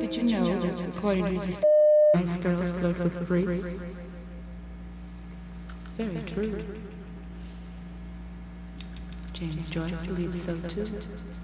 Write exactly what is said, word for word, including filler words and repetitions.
Did you know that according to this, nice girls flirt with priests? It's very true. James Joyce believes so too.